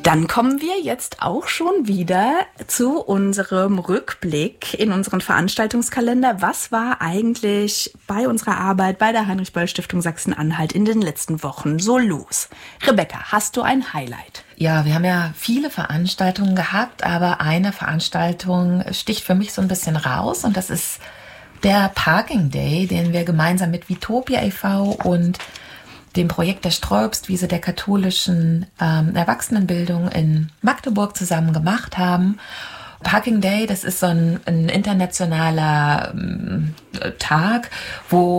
Dann kommen wir jetzt auch schon wieder zu unserem Rückblick in unseren Veranstaltungskalender. Was war eigentlich bei unserer Arbeit bei der Heinrich-Böll-Stiftung Sachsen-Anhalt in den letzten Wochen so los? Rebecca, hast du ein Highlight? Ja, wir haben ja viele Veranstaltungen gehabt, aber eine Veranstaltung sticht für mich so ein bisschen raus und das ist der Parking Day, den wir gemeinsam mit Vitopia e.V. und dem Projekt der Streuobstwiese der katholischen Erwachsenenbildung in Magdeburg zusammen gemacht haben. Parking Day, das ist so ein internationaler Tag, wo